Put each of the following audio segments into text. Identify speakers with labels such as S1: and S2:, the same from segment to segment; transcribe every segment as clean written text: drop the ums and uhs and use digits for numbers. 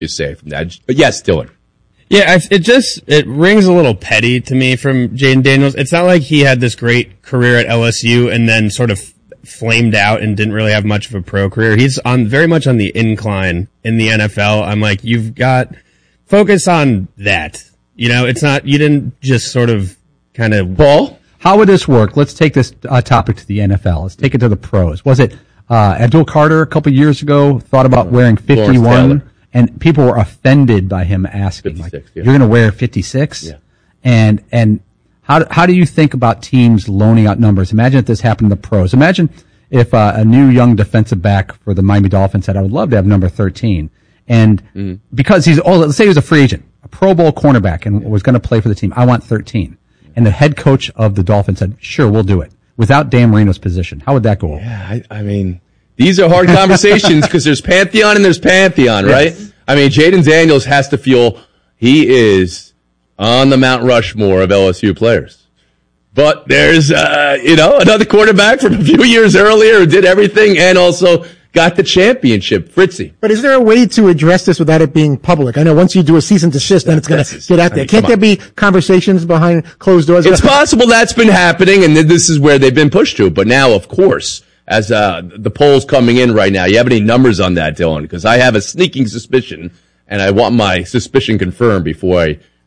S1: you say from that. But yes, Dylan.
S2: Yeah, it rings a little petty to me from Jayden Daniels. It's not like he had this great career at LSU and then sort of flamed out and didn't really have much of a pro career. He's very much on the incline in the NFL. I'm like, you've got focus on that. It's not, you didn't just sort of kind of.
S1: Paul?
S3: How would this work? Let's take this topic to the NFL. Let's take it to the pros. Was it Abdul Carter a couple years ago thought about wearing 51, and people were offended by him asking, 56, like, you're going to wear 56?
S1: Yeah.
S3: And how do you think about teams loaning out numbers? Imagine if this happened to the pros. Imagine if a new young defensive back for the Miami Dolphins said, I would love to have number 13. And because let's say he was a free agent, a Pro Bowl cornerback, and was going to play for the team, I want 13. And the head coach of the Dolphins said, sure, we'll do it, without Dan Marino's position. How would that go over?
S1: Yeah, I mean, these are hard conversations because there's Pantheon and there's Pantheon, right? Yes. I mean, Jayden Daniels has to feel he is on the Mount Rushmore of LSU players. But there's, another quarterback from a few years earlier who did everything and also got the championship, Fritzy.
S4: But is there a way to address this without it being public? I know once you do a cease and desist, then it's going to get out there. Can't there be conversations behind closed doors?
S1: It's possible that's been happening, and this is where they've been pushed to. But now, of course, as the polls coming in right now, you have any numbers on that, Dylan? Because I have a sneaking suspicion, and I want my suspicion confirmed before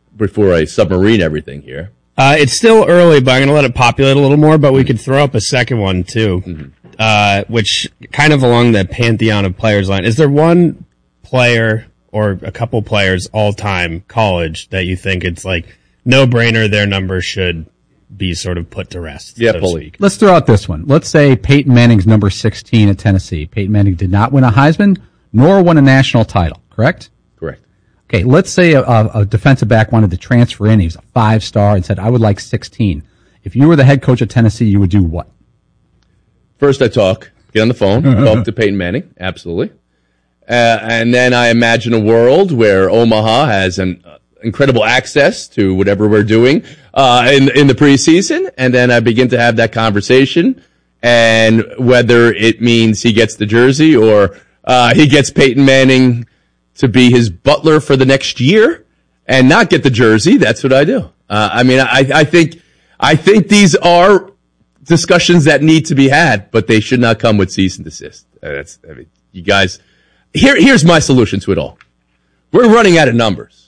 S1: I submarine everything here.
S2: It's still early, but I'm going to let it populate a little more, but we could throw up a second one, too. Which kind of along the pantheon of players line. Is there one player or a couple players all time college that you think it's like no brainer their number should be sort of put to rest?
S1: Yeah,
S2: so to
S3: Let's throw out this one. Let's say Peyton Manning's number 16 at Tennessee. Peyton Manning did not win a Heisman nor won a national title, correct?
S1: Correct.
S3: Okay, let's say a defensive back wanted to transfer in. He was a 5-star and said, I would like 16. If you were the head coach of Tennessee, you would do what?
S1: First, I get on the phone, talk to Peyton Manning, absolutely. And then I imagine a world where Omaha has an incredible access to whatever we're doing in the preseason. And then I begin to have that conversation. And whether it means he gets the jersey or he gets Peyton Manning to be his butler for the next year and not get the jersey, that's what I do. I think these are discussions that need to be had, but they should not come with cease and desist. You guys, here's my solution to it all. We're running out of numbers.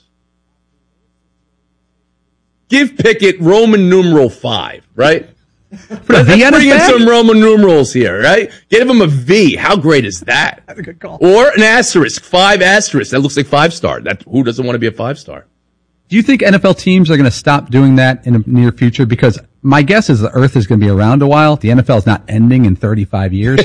S1: Give Pickett Roman numeral 5, right? Let's bring in some Roman numerals here, right? Give him a V. How great is that?
S3: That's a good call.
S1: Or an asterisk, 5 asterisk. That looks like 5-star. Who doesn't want to be a 5-star?
S3: Do you think NFL teams are going to stop doing that in the near future? Because my guess is the Earth is going to be around a while. The NFL is not ending in 35 years.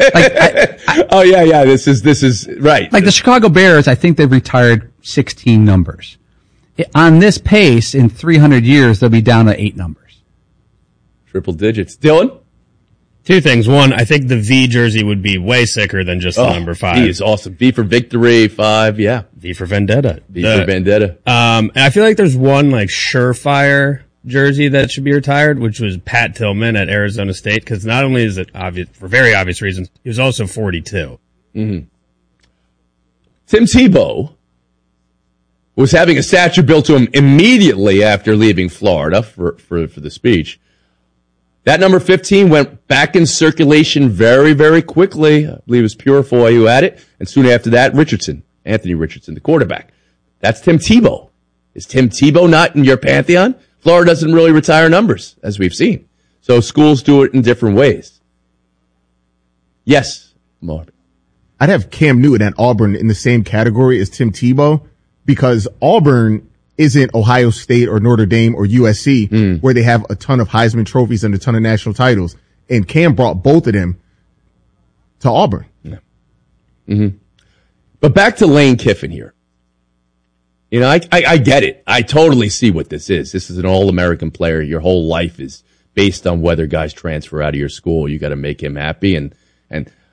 S1: This is right.
S3: Like the Chicago Bears, I think they've retired 16 numbers. On this pace, in 300 years, they'll be down to 8 numbers.
S1: Triple digits. Dylan?
S2: Two things. One, I think the V jersey would be way sicker than just the number 5.
S1: V is awesome. V for victory, 5, yeah.
S2: V for vendetta.
S1: For vendetta.
S2: And I feel like there's one like surefire jersey that should be retired, which was Pat Tillman at Arizona State, because not only is it obvious, for very obvious reasons, he was also 42.
S1: Mm-hmm. Tim Tebow was having a statue built to him immediately after leaving Florida for the speech. That number 15 went back in circulation very, very quickly. I believe it was Purifoy who had it. And soon after that, Anthony Richardson, the quarterback. That's Tim Tebow. Is Tim Tebow not in your pantheon? Florida doesn't really retire numbers, as we've seen. So schools do it in different ways. Yes, Marvin.
S5: I'd have Cam Newton at Auburn in the same category as Tim Tebow because Auburn isn't Ohio State or Notre Dame or USC where they have a ton of Heisman trophies and a ton of national titles. And Cam brought both of them to Auburn.
S1: Yeah. Mm-hmm. But back to Lane Kiffin here. You know, I get it. I totally see what this is. This is an all-American player. Your whole life is based on whether guys transfer out of your school. You got to make him happy. And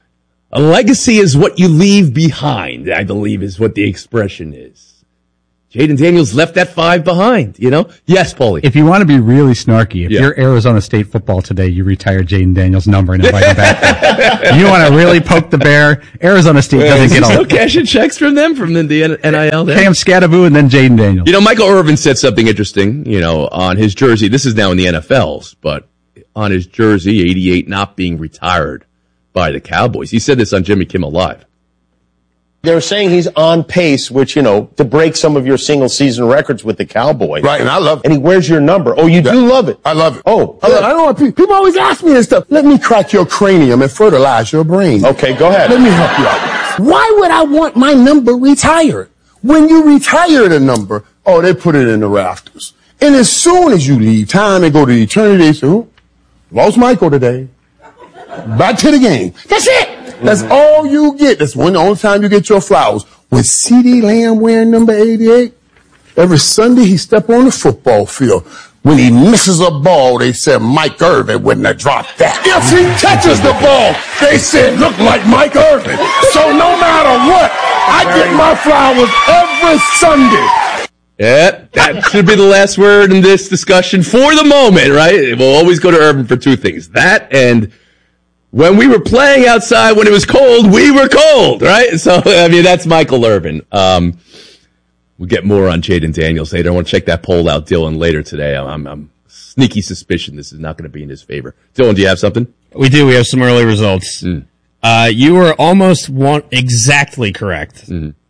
S1: a legacy is what you leave behind, I believe is what the expression is. Jaden Daniels left that 5 behind, you know? Yes, Paulie.
S3: If you want to be really snarky, if you're Arizona State football today, you retire Jaden Daniels' number and invite him back. You want to really poke the bear? Arizona State doesn't get
S1: still cashing checks from them, from the NIL there?
S3: Cam Scadaboo and then Jaden Daniels.
S1: You know, Michael Irvin said something interesting, you know, on his jersey. This is now in the NFL's, but on his jersey, 88 not being retired by the Cowboys. He said this on Jimmy Kimmel Live.
S6: They're saying he's on pace, which, you know, to break some of your single season records with the Cowboys.
S7: Right, and I love it.
S6: And he wears your number. Oh, you do love it?
S7: I love it.
S6: Oh,
S7: I don't want people always ask me this stuff. Let me crack your cranium and fertilize your brain.
S6: Okay, go ahead.
S7: Let me help you out. Why would I want my number retired? When you retire the number, they put it in the rafters. And as soon as you leave time and go to eternity, they say, oh, lost Michael today. Back to the game. That's it. That's all you get. That's the only time you get your flowers. When CeeDee Lamb wearing number 88, every Sunday he step on the football field. When he misses a ball, they said Mike Irvin wouldn't have dropped that. If he catches the ball, they said look like Mike Irvin. So no matter what, I get my flowers every Sunday.
S1: Yeah, that should be the last word in this discussion for the moment, right? We'll always go to Irvin for 2 things. That and when we were playing outside when it was cold, we were cold, right? So, I mean, that's Michael Irvin. We'll get more on Jaden Daniels later. I want to check that poll out, Dylan, later today. I'm sneaky suspicion this is not going to be in his favor. Dylan, do you have something?
S2: We do. We have some early results. You were almost exactly correct.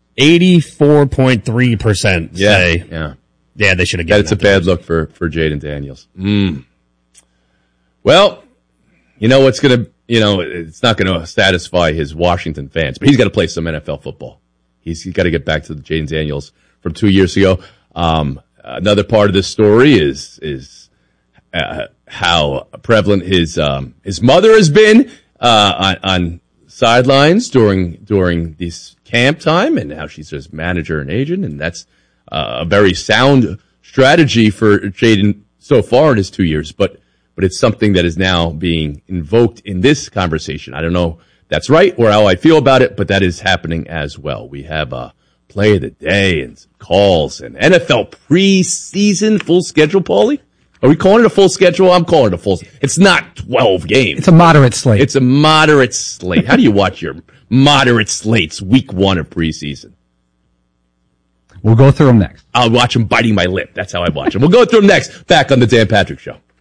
S2: 84.3% say. Yeah, they should have gotten
S1: That's a bad look for Jaden Daniels. Well, you know what's going to, it's not going to satisfy his Washington fans, but he's got to play some NFL football. He's got to get back to the Jaden Daniels from 2 years ago. Another part of this story is how prevalent his mother has been on sidelines during this camp time, and how she's his manager and agent, and that's a very sound strategy for Jaden so far in his 2 years. But it's something that is now being invoked in this conversation. I don't know if that's right or how I feel about it, but that is happening as well. We have a play of the day and some calls and NFL preseason full schedule, Paulie. Are we calling it a full schedule? I'm calling it a full. It's not 12 games.
S3: It's a moderate slate.
S1: It's a moderate slate. How do you watch your moderate slates week 1 of preseason?
S3: We'll go through them next.
S1: I'll watch them biting my lip. That's how I watch them. We'll go through them next. Back on the Dan Patrick Show.